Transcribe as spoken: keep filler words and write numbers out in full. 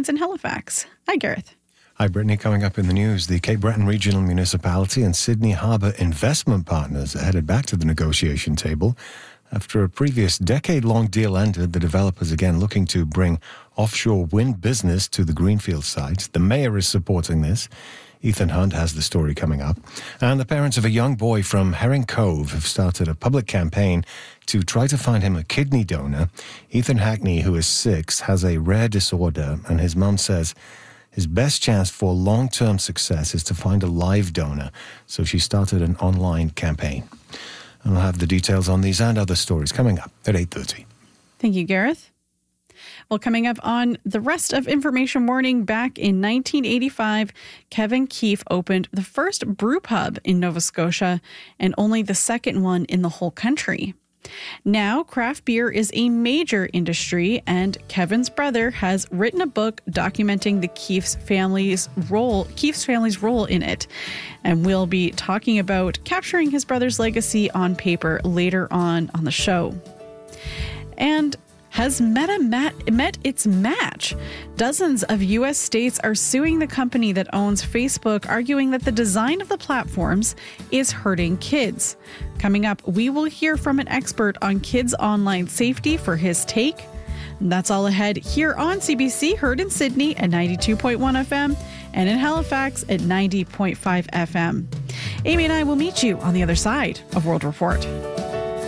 Airlines in Halifax. Hi, Gareth. Hi, Brittany. Coming up in the news, the Cape Breton Regional Municipality and Sydney Harbour investment partners are headed back to the negotiation table. After a previous decade-long deal ended, the developers again looking to bring offshore wind business to the Greenfield site. The mayor is supporting this. Ethan Hunt has the story coming up. And the parents of a young boy from Herring Cove have started a public campaign to try to find him a kidney donor. Ethan Hackney, who is six, has a rare disorder, and his mum says his best chance for long-term success is to find a live donor. So she started an online campaign. And we'll have the details on these and other stories coming up at eight thirty. Thank you, Gareth. Well, coming up on the rest of Information Morning, back in nineteen eighty-five, Kevin Keefe opened the first brew pub in Nova Scotia and only the second one in the whole country. Now, craft beer is a major industry, and Kevin's brother has written a book documenting the Keefe's family's role, Keefe's family's role in it. And we'll be talking about capturing his brother's legacy on paper later on on the show. And has Meta met, met its match? Dozens of U S states are suing the company that owns Facebook, arguing that the design of the platforms is hurting kids. Coming up, we will hear from an expert on kids' online safety for his take. And that's all ahead here on C B C, heard in Sydney at ninety-two point one F M and in Halifax at ninety point five F M. Amy and I will meet you on the other side of World Report.